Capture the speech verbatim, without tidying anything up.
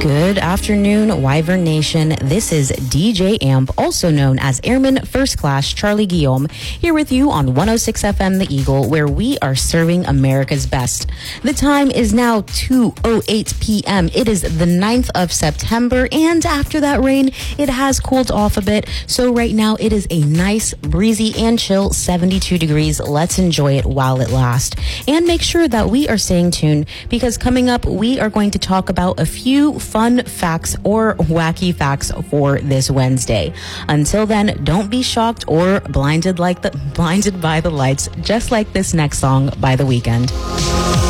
Good afternoon, Wyvern Nation. This is D J Amp, also known as Airman First Class Charlie Guillaume, here with you on one oh six F M The Eagle, where we are serving America's best. The time is now two oh eight p.m. It is the ninth of September, and after that rain, it has cooled off a bit. So right now, it is a nice, breezy, and chill seventy-two degrees. Let's enjoy it while it lasts. And make sure that we are staying tuned, because coming up, we are going to talk about a few fun facts or wacky facts for this Wednesday. Until then, don't be shocked or blinded like the blinded by the lights, just like this next song by The Weeknd.